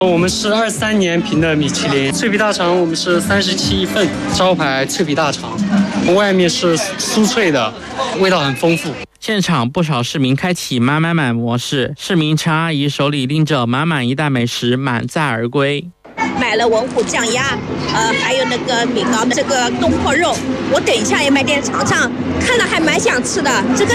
我们是23年评的米其林脆皮大肠，我们是37一份，招牌脆皮大肠，外面是酥脆的，味道很丰富。 现场不少市民开启满满满模式，市民陈阿姨手里拎着满满一袋美食，满载而归。 买了文虎酱鸭，还有那个米糕，这个东坡肉，我等一下也买点尝尝，看了还蛮想吃的。这个